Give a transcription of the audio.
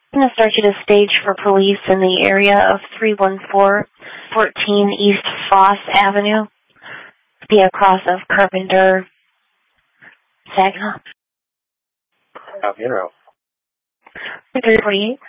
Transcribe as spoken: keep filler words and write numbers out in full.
I'm going to start you to stage for police in the area of three one four, fourteen East Foss Avenue, be across of Carpenter, Saginaw. How you know? three forty-eight.